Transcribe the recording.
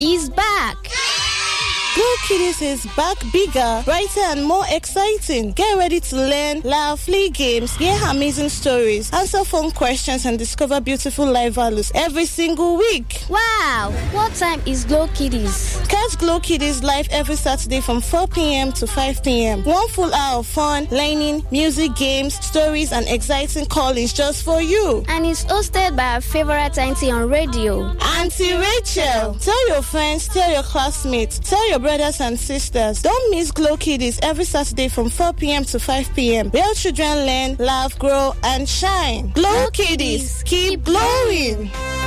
is back. Glow Kiddies is back bigger, brighter and more exciting. Get ready to learn, laugh, play games, hear amazing stories, answer phone questions and discover beautiful life values every single week. Wow! What time is Glow Kiddies? Catch Glow Kiddies live every Saturday from 4 p.m. to 5 p.m. 1 full hour of fun, learning, music, games, stories and exciting callings just for you. And it's hosted by our favorite auntie on radio, Auntie Rachel. Tell your friends, tell your classmates, tell your brothers and sisters. Don't miss Glow Kiddies every Saturday from 4 p.m. to 5 p.m. Where children learn, laugh, grow, and shine. Glow Kiddies, keep glowing.